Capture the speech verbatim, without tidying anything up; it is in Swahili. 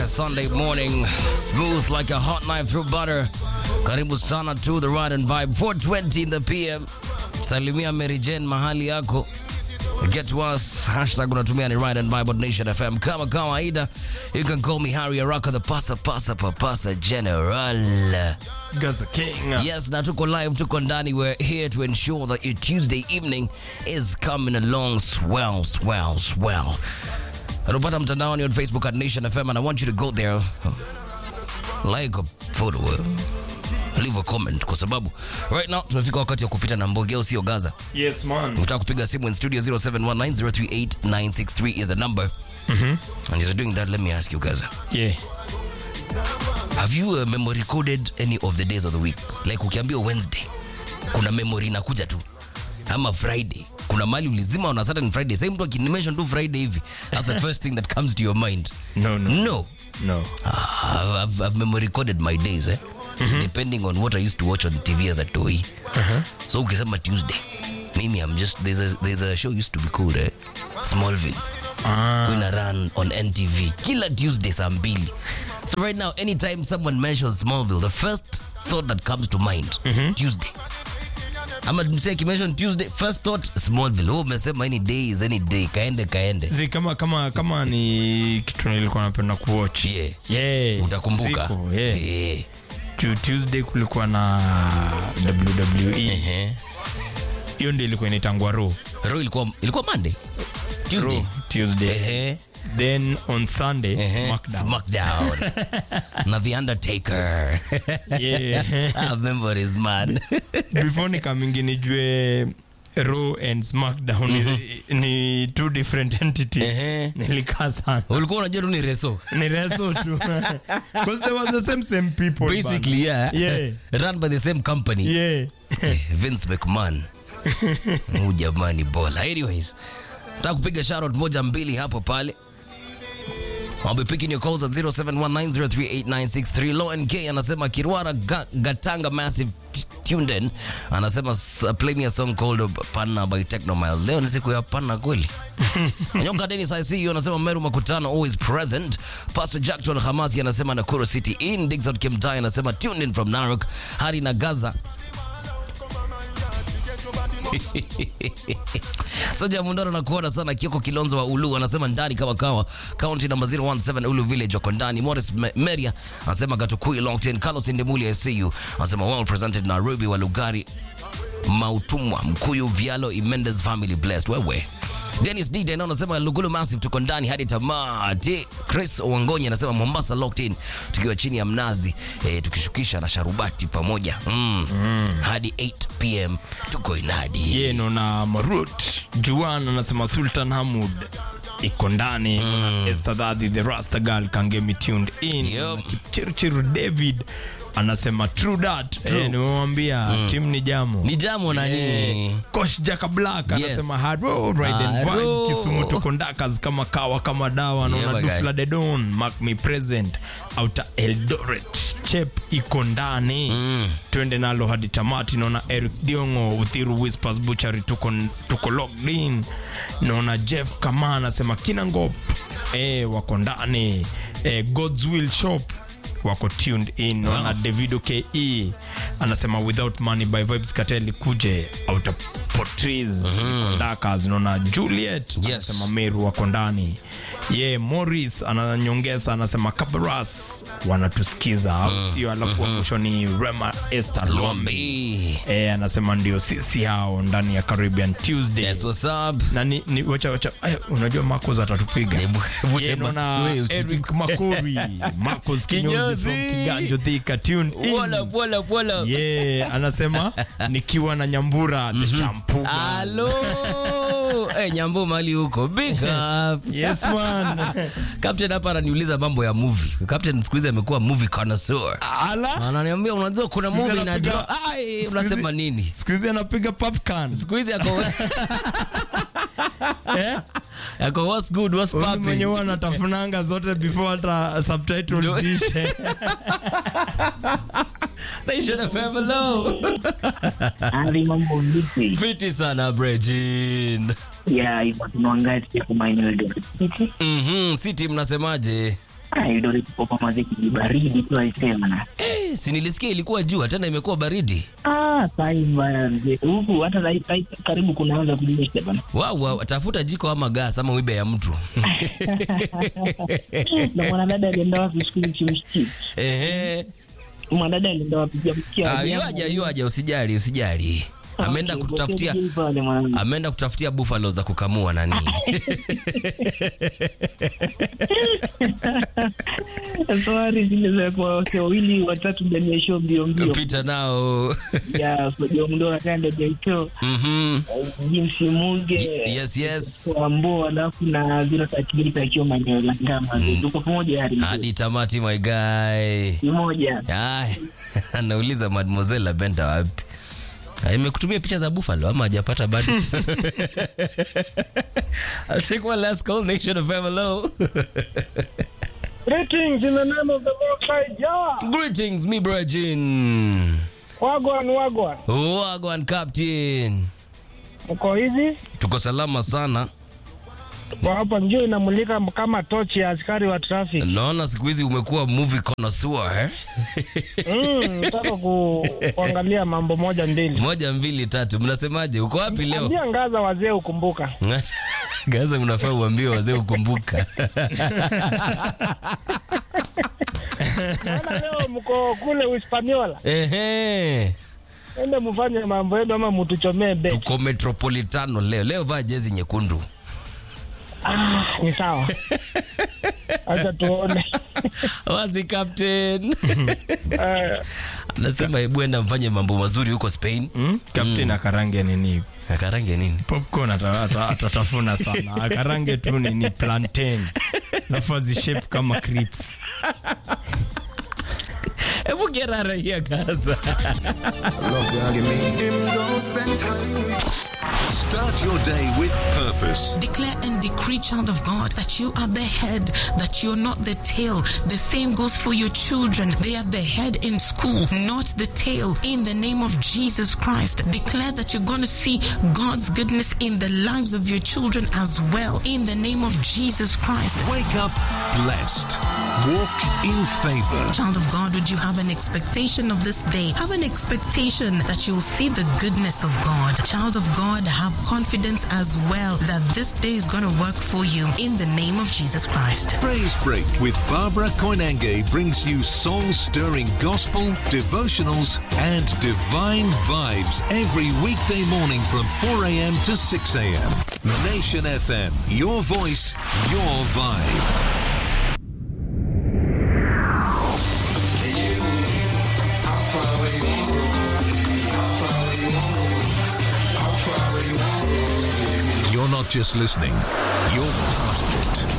Sunday morning, smooth like a hot knife through butter. Karibu sana to the Ride and Vibe, four twenty in the P M. Salimia Mary Jane mahali yako. Get to us, hashtag unatumia ni Ride and Vibe on Nation F M. Kama kawaida, you can call me Harry Araka, the pasa pasa papasa general. Gaza King. Yes, na tuko live, tuko ndani. We're here to ensure that your Tuesday evening is coming along swell, swell, swell. Anupata mtandaoni on Facebook at Nation F M, and I want you to go there, like a photo, leave a comment, kwa sababu right now tumefika wakati wa kupita na mboge au sio Gaza? Yes man. Unataka kupiga simu in studio zero seven one nine zero three eight nine six three is the number. Mhm. And as you're doing that, let me ask you Gaza. Yeah. Have you uh, memory coded any of the days of the week? Like ukiambia Wednesday, kuna memory inakuja tu. Ama Friday, kuna mali ulizima on a certain Friday. Same mtu akinimention tu Friday hivi, that's the first thing that comes to your mind. No, no. No. No. Uh, I've, I've memory coded my days, eh? Mm-hmm. Depending on what I used to watch on T V as a toy. Uh-huh. So ukisema Tuesday, mimi I'm just, there's a, there's a show used to be called eh? Smallville. Ah. Going run on N T V. Kila Tuesday saa mbili. So right now, anytime someone mentions Smallville, the first thought that comes to mind, mm-hmm. Tuesday. Ama msee kimention Tuesday, first thought Smallville. Oh, umesema any day is any day. Kaende kaende. Zi kama kama kama ni kitu nilikuwa napenda kuwatch. Yeah. Yeah. Utakumbuka. Ziko, yeah. Yeah. Tuesday kulikuwa na W W E. Ehe. Hiyo ndio ilikuwa inaitangwa Raw. Raw ilikuwa ilikuwa Monday. Tuesday. Raw, Tuesday. Ehe. Then on Sunday, Ehe. SmackDown. Smackdown. Na The Undertaker. Yeah. I remember his man. Before nikamingi nijue Raw and SmackDown mm-hmm. ni, ni two different entities. Ehe. Nilikaa sana. Ulikuwa unajua ni reso. Ni reso tu. Because they were the same same people. Basically, yeah. Yeah. Run by the same company. Yeah. Vince McMahon. Huyu jamani bola. Anyways, nataka kupiga shout out moja mbili hapo pale. I'll be picking your calls at zero seven one nine zero three eight nine six three. Low N K anasema Kirwara Ga- Gatanga Massive t- tuned in. Anasema uh, play me a song called Panna by Techno Miles. Leo ni siku ya Panna kweli. Nyonga Dennis I see you anasema Meru Makutano always present. Pastor Jackson Hamasi anasema Nakuru City in. Dixon Kimtai anasema tuned in from Narok. Hari na Gaza. Soja Mundoro na kuona sana Kioko Kilonzo wa Ulu anasema ndani kama kawa county number zero one seven Ulu village wako ndani. Morris Meria anasema Gatukui locked in. Carlos Indemuli I see you anasema well presented na Ruby wa Lugari Mautumwa Mkuyu Vialo Imendes family blessed wewe. Dennis D Deno anasema Lugulu Massive tuko ndani hadi tamati. Chris Wangonya anasema Mombasa locked in tukiwa chini ya mnazi eh, tukishukisha na sharubati pamoja mm. Mm. hadi eight p m tuko inadi. Yeah, no na Marut Juan anasema Sultan Hamud iko ndani. Mm. Esther Daddy the Rasta girl Kangemi tuned in. Yep. Kipchirchiru David anasema true that. True. Eh, nimemwambia mm. team ni jamu. Ni jamu na nini? Coach Jaka Black Yes. anasema Haro Ride and Haro. Vibe Kisumu tuko ndakas kama kawa kama dawa. Yeah, Naona my guy. Dufla de Don Mark me present outer Eldoret Chep iko ndani. Mm. Twende nalo hadi tamati. Naona Eric Diongo Uthiru Whispers Butchery tuko tuko locked in. Naona Jeff Kama anasema Kinangop eh wako ndani. Eh, God's Will Shop wako tuned in. Naona wow. Davido K E anasema Without Money by Vibes Cartel kuje outer Portrees mm-hmm. Dakas. Naona Juliet yes. anasema Meru wako ndani. Yeah, Morris ananyongeza anasema Kabaras wanatusikiza au mm. sio? Alafu mm-hmm. mwisho ni Rema Esther Lombi eh anasema ndio sisi hao ndani ya Caribbean Tuesday. Yes, what's up? Na ni, ni wacha wacha ay, unajua Marcos atatupiga. Yeah, naona Eric Makori Marcos Kinyozi from Kiganjo Thika tune in. Wala wala wala. Yeah, anasema nikiwa na Nyambura the shampoo. Hello. Eh, Nyambo mali huko. Big up. Yes man. Captain hapa ananiuliza mambo ya movie. Captain siku hizi amekuwa movie connoisseur. Ala. Ananiambia unajua kuna movie na drop. Ai, unasema nini? Siku hizi anapiga popcorn. Siku hizi ako eh? Ako what's good, what's popping? Mwenye huwa anatafunanga zote before hata subtitles ziishe. They should have ever known. Hali mambo vipi? Fiti sana Brejin. Yeah, hivyo tunaangalia kwa maeneo ya City. Mhm, City mnasemaje? Ah, Eldoret kwa maziki ni baridi tu aisema na. Eh, si nilisikia ilikuwa jua tena imekuwa baridi. Ah, sai mbaya mzee. Huku hata lai, lai, karibu kunaanza kunyesha bana. Wow, wow, tafuta jiko ama gas ama wibe ya mtu. Na mwanadada alienda wapi siku hizi? Ehe. Mwanadada alienda wapi jamkia? Ah, yuaja yuaja usijali usijali. Ameenda kututafutia Ameenda kutafutia buffalo za kukamua nani. Sorry zile za kwa wawili watatu ndani ya show mbio mbio. Pita nao. Ya sio mdo akaenda jaito. Mhm. Jinsi Muge. Yes yes. Ambo alafu na zile takiri za kioma ni la ngama. Tuko pamoja hadi. Hadi tamati my guy. Ni moja. Ai. Anauliza Mademoiselle Benta wapi? Imekutumia picha za buffalo ama hajapata bado. I'll take one last call. Nation of hello. Greetings in the name of the Lord High Jah. Greetings, me brajin. Wagwan wagwan. Wagwan captain. Uko hivi? Tuko salama sana. Kwa hapa njoo inamulika kama tochi ya askari wa traffic. Naona siku hizi umekuwa movie connoisseur eh? Mm, nataka ku, kuangalia mambo moja mbili. Moja mbili tatu. Mnasemaje? Uko wapi leo? Ambia Ngaza wazee ukumbuka. Ngaza mnafaa uambie wazee ukumbuka. Ana leo mko kule Uhispaniola. Ehe. Ende mfanye mambo yenu ama mtuchomee bet. Tuko Metropolitano leo. Leo vaa jezi nyekundu. Ah, ni sawa. Acha tuone. Wazi captain. Eh, Anasema hebu enda mfanye mambo mazuri huko Spain. Mm? Captain mm. akarange nini? Akarange nini? Popcorn atatafuna sana. Akarange tu ni plantain. Nafazi shape kama crips. Hebu gerara hii Gaza. Love you, give me him, don't spend time with. Start your day with purpose. Declare and decree, child of God, that you are the head, that you're not the tail. The same goes for your children. They are the head in school, not the tail. In the name of Jesus Christ, declare that you're going to see God's goodness in the lives of your children as well. In the name of Jesus Christ. Wake up blessed. Walk in favor. Child of God, would you have an expectation of this day? Have an expectation that you'll see the goodness of God. Child of God, have confidence as well that this day is going to work for you in the name of Jesus Christ. Praise Break with Barbara Koinange brings you soul-stirring gospel, devotionals, and divine vibes every weekday morning from four a.m. to six a.m. Nation F M, your voice, your vibe. You're not just listening, you're part of it.